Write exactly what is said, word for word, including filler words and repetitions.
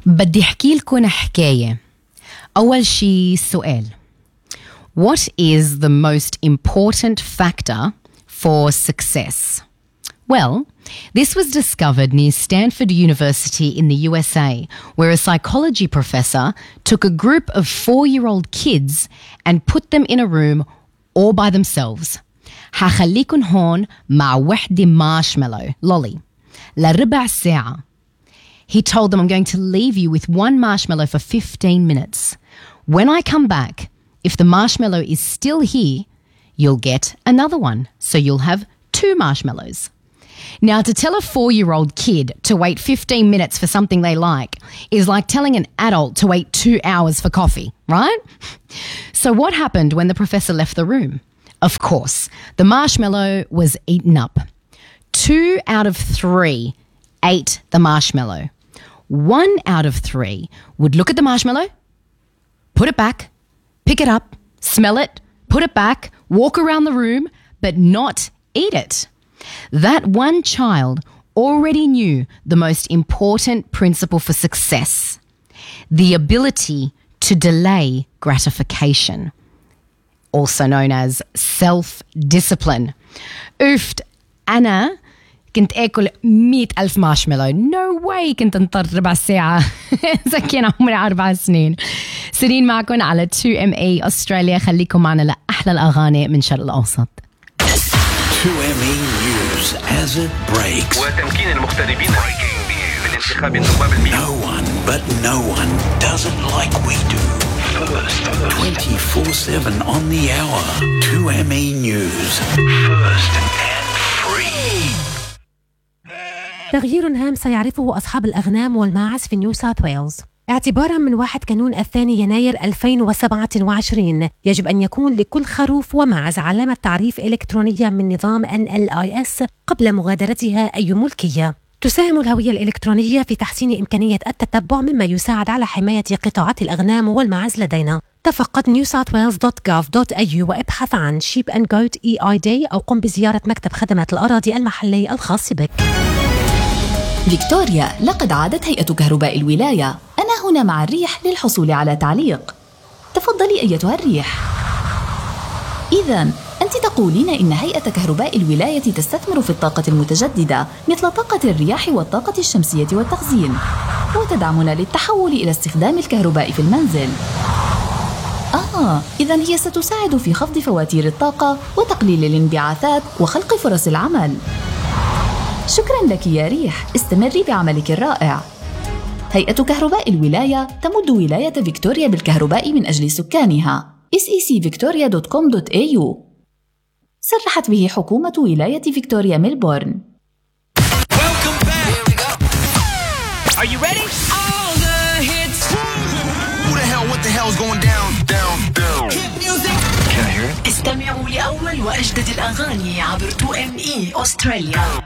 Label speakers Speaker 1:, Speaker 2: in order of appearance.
Speaker 1: بدي أحكي لكم حكاية. أول شي سؤال. What is the most important factor for success? Well, this was discovered near Stanford University in the U S A, where a psychology professor took a group of four-year-old kids and put them in a room all by themselves. حخليكن هون مع وحدة marshmallow, lolly, لربع ساعة. He told them, I'm going to leave you with one marshmallow for fifteen minutes. When I come back, if the marshmallow is still here, you'll get another one. So you'll have two marshmallows. Now, to tell a four-year-old kid to wait fifteen minutes for something they like is like telling an adult to wait two hours for coffee, right? So what happened when the professor left the room? Of course, the marshmallow was eaten up. Two out of three ate the marshmallow. One out of three would look at the marshmallow, put it back, pick it up, smell it, put it back, walk around the room, but not eat it. That one child already knew the most important principle for success, the ability to delay gratification, also known as self-discipline. Oof, أنا كنت أكل مئة ألف مارشميلو. No way كنت انطر ربع ساعة إذا كان عمري أربع سنين. سنين معكم على تو إم إيه أستراليا. خليكم معنا لأحلى الأغاني من شرق الأوسط.
Speaker 2: تو إم إيه News as it breaks.
Speaker 3: وتمكين المغتربين من انتخاب النواب المئة.
Speaker 2: No one but no one does it like we do. twenty-four seven on the hour. تو إم إيه News. First and free.
Speaker 4: تغيير هام سيعرفه أصحاب الأغنام والماعز في نيو ساوث ويلز. اعتباراً من واحد كانون الثاني يناير ألفين وسبعة وعشرين يجب أن يكون لكل خروف وماعز علامة تعريف إلكترونية من نظام إن إل آي إس قبل مغادرتها أي ملكية. تساهم الهوية الإلكترونية في تحسين إمكانية التتبع مما يساعد على حماية قطاعات الأغنام والماعز لدينا. تفقد نيو ساوث ويلز دوت جوف دوت إيه يو وابحث عن Sheep and Goat إي آي Day أو قم بزيارة مكتب خدمات الأراضي المحلي الخاص بك.
Speaker 5: فيكتوريا، لقد عادت هيئة كهرباء الولاية. أنا هنا مع الريح للحصول على تعليق. تفضلي أيتها الريح. إذن أنت تقولين إن هيئة كهرباء الولاية تستثمر في الطاقة المتجددة مثل طاقة الرياح والطاقة الشمسية والتخزين، وتدعمنا للتحول إلى استخدام الكهرباء في المنزل. آه، إذن هي ستساعد في خفض فواتير الطاقة وتقليل الانبعاثات وخلق فرص العمل. شكراً لك يا ريح، استمري بعملك الرائع. هيئة كهرباء الولاية تمد ولاية فيكتوريا بالكهرباء من أجل سكانها. إس إي سي فيكتوريا دوت كوم دوت إيه يو. صرحت به حكومة ولاية فيكتوريا ميلبورن.
Speaker 6: Are you ready? All the hits. Who the hell, what the hell is going down, down, down? Hit music. Can I hear it? استمعوا لأول وأجدد الأغاني عبر تو إم إي أستراليا.